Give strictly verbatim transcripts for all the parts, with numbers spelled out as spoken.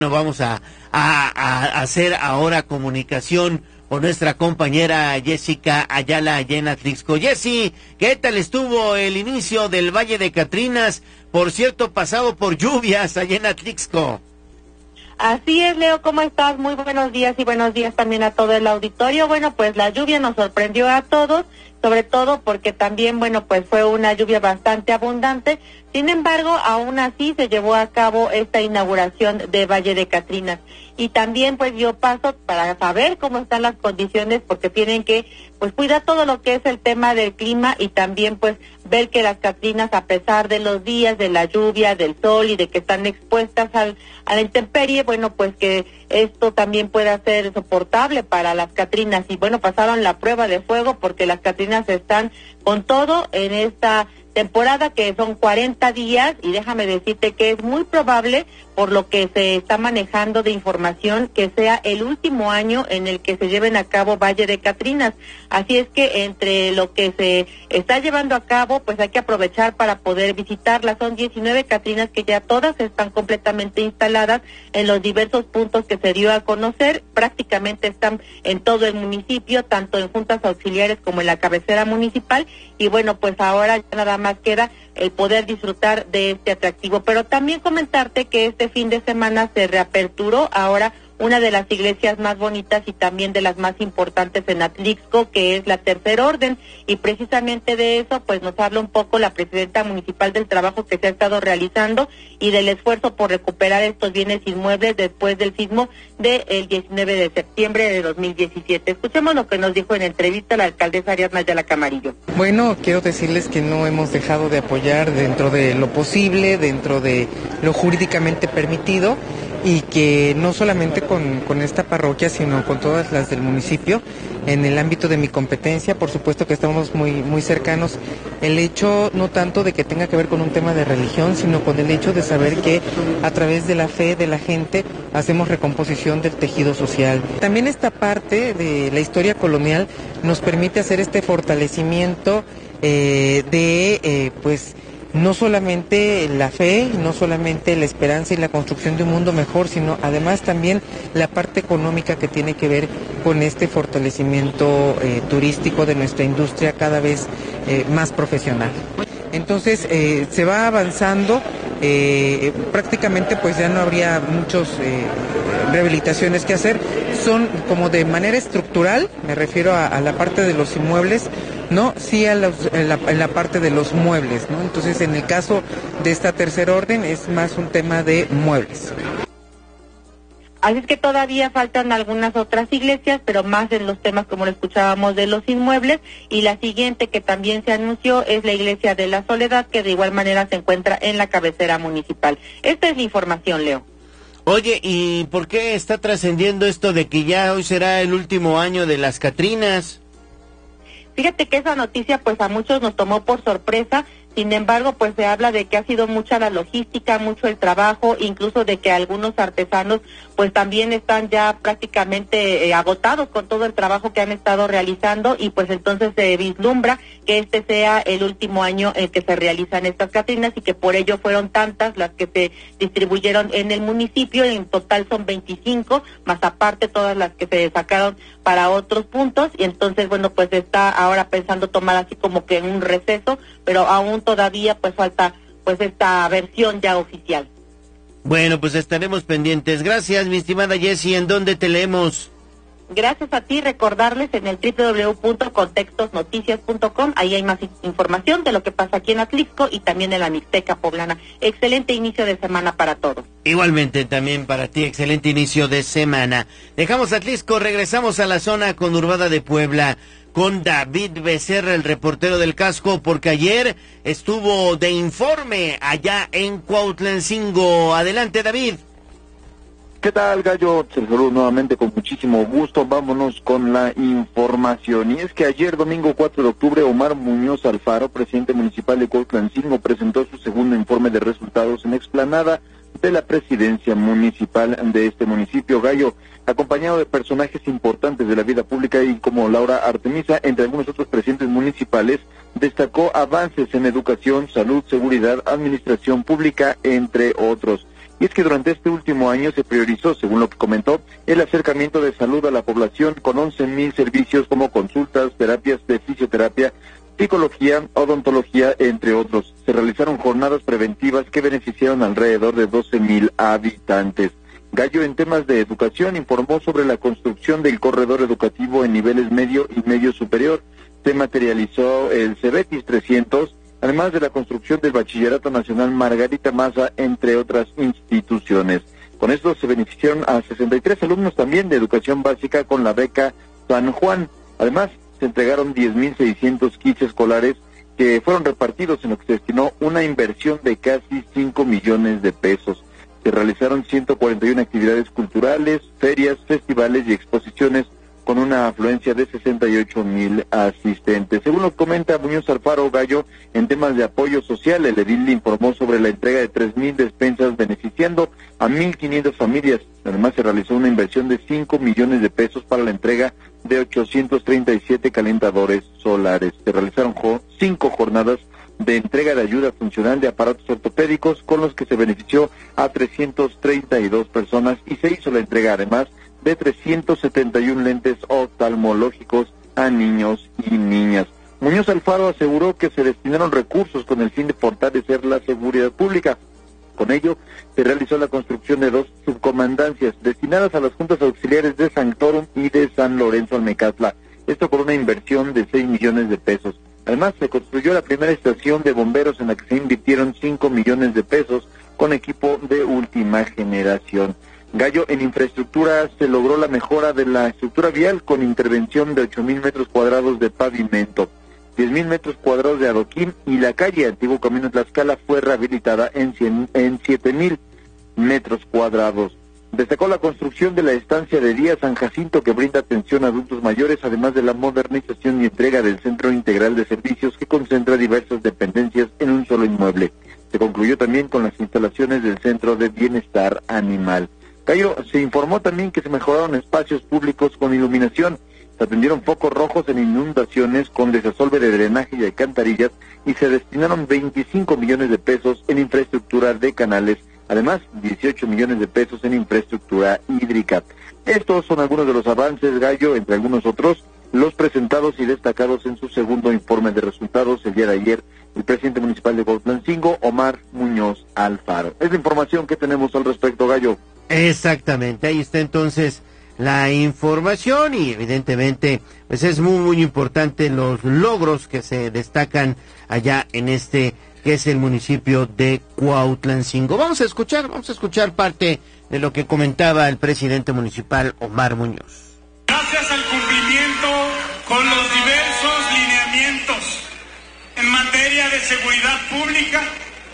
Vamos a, a, a hacer ahora comunicación con nuestra compañera Jessica Ayala allá en Atlixco. Jessy, ¿qué tal estuvo el inicio del Valle de Catrinas? Por cierto, pasado por lluvias allá en Atlixco. Así es, Leo, ¿cómo estás? Muy buenos días y buenos días también a todo el auditorio. Bueno, pues la lluvia nos sorprendió a todos, sobre todo porque también, bueno, pues fue una lluvia bastante abundante. Sin embargo, aún así se llevó a cabo esta inauguración de Valle de Catrinas. Y también pues dio paso para saber cómo están las condiciones, porque tienen que pues cuidar todo lo que es el tema del clima y también pues ver que las Catrinas, a pesar de los días, de la lluvia, del sol y de que están expuestas al, a la intemperie, bueno, pues que esto también pueda ser soportable para las Catrinas. Y bueno, pasaron la prueba de fuego porque las Catrinas están con todo en esta temporada, que son cuarenta días, y déjame decirte que es muy probable, por lo que se está manejando de información, que sea el último año en el que se lleven a cabo Valle de Catrinas. Así es que entre lo que se está llevando a cabo, pues hay que aprovechar para poder visitarlas. Son diecinueve Catrinas que ya todas están completamente instaladas en los diversos puntos que se dio a conocer. Prácticamente están en todo el municipio, tanto en juntas auxiliares como en la cabecera municipal, y bueno, pues ahora ya nada más queda el poder disfrutar de este atractivo. Pero también comentarte que este fin de semana se reaperturó ahora una de las iglesias más bonitas y también de las más importantes en Atlixco, que es la Tercer Orden, y precisamente de eso pues nos habla un poco la presidenta municipal del trabajo que se ha estado realizando y del esfuerzo por recuperar estos bienes inmuebles después del sismo del diecinueve de septiembre de dos mil diecisiete. Escuchemos lo que nos dijo en entrevista la alcaldesa Ariadna Ayala Camarillo. Bueno, quiero decirles que no hemos dejado de apoyar dentro de lo posible, dentro de lo jurídicamente permitido, y que no solamente con, con esta parroquia, sino con todas las del municipio, en el ámbito de mi competencia, por supuesto que estamos muy, muy cercanos. El hecho no tanto de que tenga que ver con un tema de religión, sino con el hecho de saber que a través de la fe de la gente hacemos recomposición del tejido social. También esta parte de la historia colonial nos permite hacer este fortalecimiento eh, de, eh, pues, no solamente la fe, no solamente la esperanza y la construcción de un mundo mejor, sino además también la parte económica que tiene que ver con este fortalecimiento eh, turístico de nuestra industria cada vez eh, más profesional. Entonces eh, se va avanzando, eh, prácticamente pues ya no habría muchas eh, rehabilitaciones que hacer, son como de manera estructural, me refiero a, a la parte de los inmuebles, no, sí a los, en, la, en la parte de los muebles, ¿no? Entonces en el caso de esta Tercera Orden es más un tema de muebles. Así es que todavía faltan algunas otras iglesias, pero más en los temas, como lo escuchábamos, de los inmuebles. Y la siguiente que también se anunció es la Iglesia de la Soledad, que de igual manera se encuentra en la cabecera municipal. Esta es la información, Leo. Oye, ¿y por qué está trascendiendo esto de que ya hoy será el último año de las Catrinas? Fíjate que esa noticia pues a muchos nos tomó por sorpresa. Sin embargo, pues se habla de que ha sido mucha la logística, mucho el trabajo, incluso de que algunos artesanos pues también están ya prácticamente eh, agotados con todo el trabajo que han estado realizando, y pues entonces se vislumbra que este sea el último año en que se realizan estas Catrinas, y que por ello fueron tantas las que se distribuyeron en el municipio. En total son veinticinco, más aparte todas las que se sacaron para otros puntos, y entonces bueno, pues está ahora pensando tomar así como que un receso, pero aún todavía pues falta pues esta versión ya oficial. Bueno, pues estaremos pendientes. Gracias, mi estimada Jessy. ¿En dónde te leemos? Gracias a ti. Recordarles en el doble u doble u doble u punto contextos noticias punto com, ahí hay más información de lo que pasa aquí en Atlixco y también en la Mixteca Poblana. Excelente inicio de semana para todos. Igualmente también para ti, excelente inicio de semana. Dejamos Atlixco, regresamos a la zona conurbada de Puebla con David Becerra, el reportero del casco, porque ayer estuvo de informe allá en Cuautlancingo. Adelante, David. ¿Qué tal, Gallo? Te saludo nuevamente con muchísimo gusto. Vámonos con la información. Y es que ayer, domingo cuatro de octubre, Omar Muñoz Alfaro, presidente municipal de Cuautlancingo, presentó su segundo informe de resultados en explanada de la presidencia municipal de este municipio, Gallo, acompañado de personajes importantes de la vida pública y como Laura Artemisa, entre algunos otros presidentes municipales, destacó avances en educación, salud, seguridad, administración pública, entre otros. Y es que durante este último año se priorizó, según lo que comentó, el acercamiento de salud a la población con once mil servicios como consultas, terapias de fisioterapia, psicología, odontología, entre otros. Se realizaron jornadas preventivas que beneficiaron alrededor de doce mil habitantes. Gallo, en temas de educación, informó sobre la construcción del corredor educativo en niveles medio y medio superior. Se materializó el Cebetis trescientos, además de la construcción del Bachillerato Nacional Margarita Maza, entre otras instituciones. Con esto se beneficiaron a sesenta y tres alumnos también de educación básica con la beca San Juan. Además, se entregaron diez mil seiscientos kits escolares que fueron repartidos, en lo que se destinó una inversión de casi cinco millones de pesos. Se realizaron ciento cuarenta y una actividades culturales, ferias, festivales y exposiciones con una afluencia de sesenta y ocho mil asistentes. Según lo comenta Muñoz Alfaro, Gallo, en temas de apoyo social, el edil informó sobre la entrega de tres mil despensas beneficiando a mil quinientas familias. Además, se realizó una inversión de cinco millones de pesos para la entrega de ochocientos treinta y siete calentadores solares. Se realizaron jo- cinco jornadas de entrega de ayuda funcional de aparatos ortopédicos, con los que se benefició a trescientas treinta y dos personas, y se hizo la entrega además de trescientos setenta y uno lentes oftalmológicos a niños y niñas. Muñoz Alfaro aseguró que se destinaron recursos con el fin de fortalecer la seguridad pública. Con ello, se realizó la construcción de dos subcomandancias destinadas a las juntas auxiliares de Sanctorum y de San Lorenzo Almecatla, esto por una inversión de seis millones de pesos. Además, se construyó la primera estación de bomberos en la que se invirtieron cinco millones de pesos con equipo de última generación. Gallo, en infraestructura se logró la mejora de la estructura vial con intervención de ocho mil metros cuadrados de pavimento, diez mil metros cuadrados de adoquín, y la calle Antiguo Camino Tlaxcala fue rehabilitada en, cien, en siete mil metros cuadrados. Destacó la construcción de la estancia de día San Jacinto, que brinda atención a adultos mayores, además de la modernización y entrega del Centro Integral de Servicios, que concentra diversas dependencias en un solo inmueble. Se concluyó también con las instalaciones del Centro de Bienestar Animal. Gallo, se informó también que se mejoraron espacios públicos con iluminación, se atendieron focos rojos en inundaciones con desasolve de drenaje y alcantarillas, y se destinaron veinticinco millones de pesos en infraestructura de canales, además dieciocho millones de pesos en infraestructura hídrica. Estos son algunos de los avances, Gallo, entre algunos otros, los presentados y destacados en su segundo informe de resultados el día de ayer, el presidente municipal de Cuautlancingo, Omar Muñoz Alfaro. Es la información que tenemos al respecto, Gallo. Exactamente, ahí está entonces la información, y evidentemente pues es muy muy importante los logros que se destacan allá en este que es el municipio de Cuautlancingo. Vamos a escuchar, vamos a escuchar parte de lo que comentaba el presidente municipal Omar Muñoz. Gracias al cumplimiento con los diversos lineamientos en materia de seguridad pública,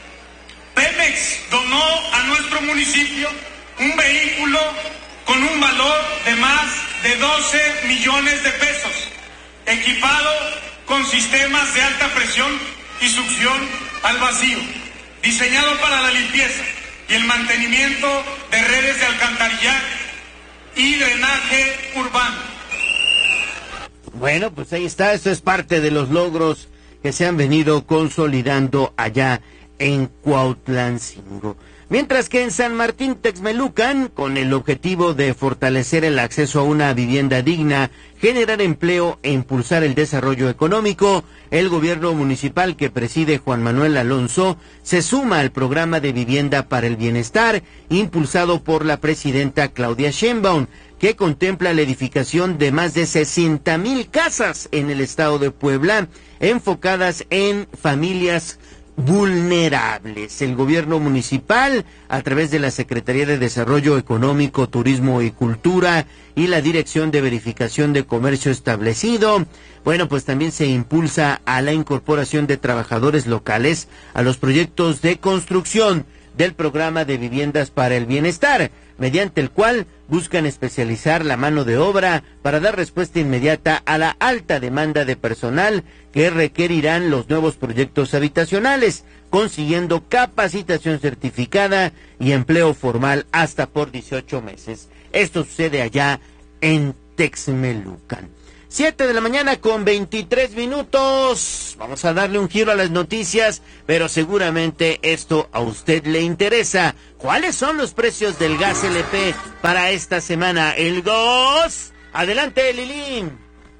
Pemex donó a nuestro municipio un vehículo con un valor de más de doce millones de pesos, equipado con sistemas de alta presión y succión al vacío, diseñado para la limpieza y el mantenimiento de redes de alcantarillado y drenaje urbano. Bueno, pues ahí está, esto es parte de los logros que se han venido consolidando allá en Cuautlancingo. Mientras que en San Martín Texmelucan, con el objetivo de fortalecer el acceso a una vivienda digna, generar empleo e impulsar el desarrollo económico, el gobierno municipal que preside Juan Manuel Alonso se suma al programa de vivienda para el bienestar, impulsado por la presidenta Claudia Sheinbaum, que contempla la edificación de más de sesenta mil casas en el estado de Puebla, enfocadas en familias vulnerables. El gobierno municipal, a través de la Secretaría de Desarrollo Económico, Turismo y Cultura y la Dirección de Verificación de Comercio Establecido, bueno, pues también se impulsa a la incorporación de trabajadores locales a los proyectos de construcción del programa de viviendas para el bienestar, mediante el cual buscan especializar la mano de obra para dar respuesta inmediata a la alta demanda de personal que requerirán los nuevos proyectos habitacionales, consiguiendo capacitación certificada y empleo formal hasta por dieciocho meses. Esto sucede allá en Texmelucan. Siete de la mañana con veintitrés minutos. Vamos a darle un giro a las noticias, pero seguramente esto a usted le interesa. ¿Cuáles son los precios del gas L P para esta semana? El gas. Adelante, Lilín.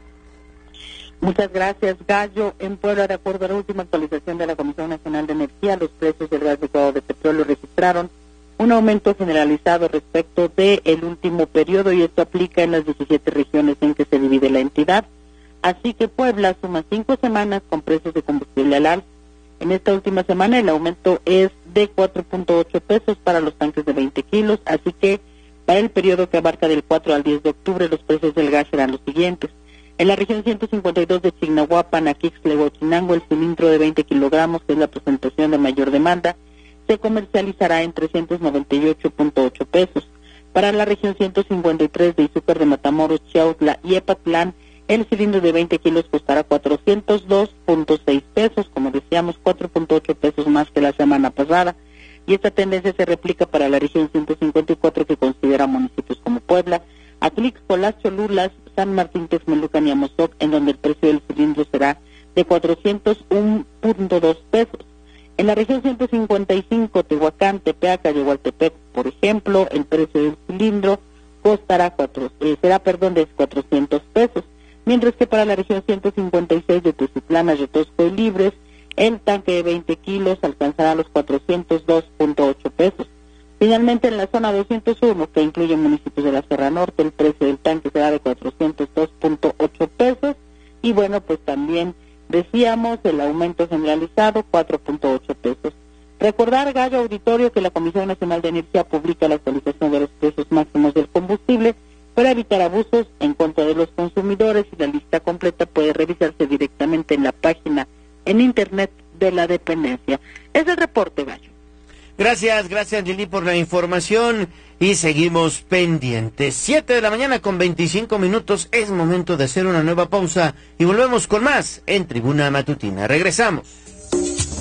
Muchas gracias, Gallo. En Puebla, de acuerdo a la última actualización de la Comisión Nacional de Energía, los precios del gas licuado de petróleo registraron un aumento generalizado respecto del último periodo, y esto aplica en las diecisiete regiones en que se divide la entidad. Así que Puebla suma cinco semanas con precios de combustible al alza. En esta última semana el aumento es de cuatro punto ocho pesos para los tanques de veinte kilos, así que para el periodo que abarca del cuatro al diez de octubre los precios del gas serán los siguientes. En la región ciento cincuenta y dos de Chignahuapan, Aquixtle, Huachinango, el cilindro de veinte kilogramos, que es la presentación de mayor demanda, se comercializará en trescientos noventa y ocho punto ocho pesos. Para la región ciento cincuenta y tres de Izúcar de Matamoros, Chiautla y Epatlán, el cilindro de veinte kilos costará cuatrocientos dos punto seis pesos, como decíamos, cuatro punto ocho pesos más que la semana pasada. Y esta tendencia se replica para la región ciento cincuenta y cuatro, que considera municipios como Puebla, Atlixco, Las Cholulas, San Martín, Texmelucan y Amozoc, en donde el precio del cilindro será de cuatrocientos uno punto dos pesos. En la región ciento cincuenta y cinco, Tehuacán, Tepeaca y Hualtepec, por ejemplo, el precio del cilindro costará cuatro, eh, será perdón de cuatrocientos pesos, mientras que para la región ciento cincuenta y seis de Teziutlán, Ayotosco y Libres, el tanque de veinte kilos alcanzará los cuatrocientos dos punto ocho pesos. Finalmente, en la zona doscientos uno, que incluye municipios de la Sierra Norte, el precio del tanque será de cuatrocientos dos punto ocho pesos, y bueno, pues también decíamos el aumento generalizado, cuatro punto ocho pesos. Recordar, Gallo Auditorio, que la Comisión Nacional de Energía publica la actualización de los precios máximos del combustible para evitar abusos en contra de los consumidores, y la lista completa puede revisarse directamente en la página en internet de la dependencia. Es el reporte, Gallo. Gracias, gracias Lili por la información y seguimos pendientes. Siete de la mañana con veinticinco minutos, es momento de hacer una nueva pausa y volvemos con más en Tribuna Matutina. Regresamos.